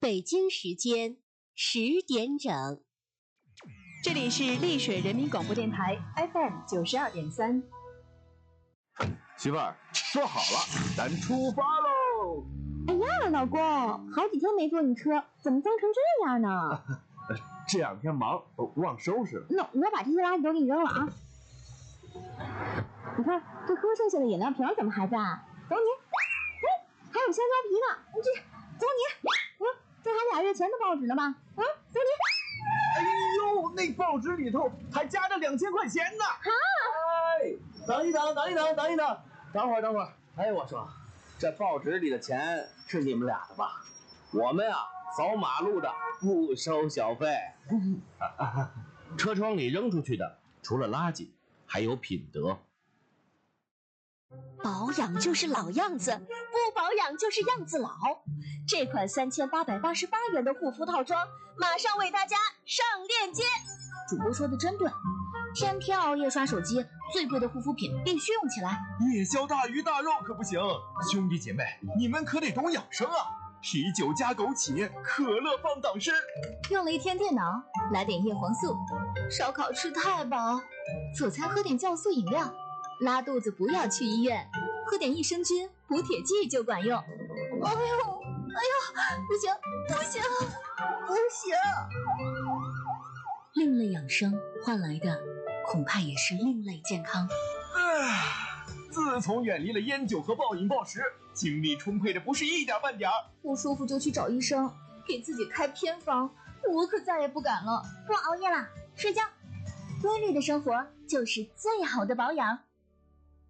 北京时间10点整。 这里是丽水人民广播电台 FM 92.3。 媳妇儿，坐好了，咱出发喽！ 哎呀，老公，好几天没坐你车，怎么脏成这样呢？ 这2天忙，忘收拾了。 那我把这些垃圾都给你扔了啊！你看这喝剩下的饮料瓶怎么还在？走你！哎，还有香蕉皮呢！你这，走你！这还2月前的报纸呢吧？走你！ 哎呦，那报纸里头还夹着2000块钱呢！ 哎，等一等，等会儿。哎，我说，这报纸里的钱是你们俩的吧？我们啊，扫马路的不收小费。 车窗里扔出去的，除了垃圾，还有品德。 保养就是老样子，不保养就是样子老。这款3888元的护肤套装，马上为大家上链接。 主播说的真对，天天熬夜刷手机，最贵的护肤品必须用起来。 夜宵大鱼大肉可不行，兄弟姐妹，你们可得懂养生啊！啤酒加枸杞，可乐放党参。 用了一天电脑，来点叶黄素。烧烤吃太饱，早餐喝点酵素饮料。拉肚子不要去医院，喝点益生菌补铁剂就管用。哎呦，不行！另类养生换来的恐怕也是另类健康。 自从远离了烟酒和暴饮暴食，精力充沛的不是一点半点。 不舒服就去找医生，给自己开偏方，我可再也不敢了。 不熬夜了，睡觉。 规律的生活就是最好的保养。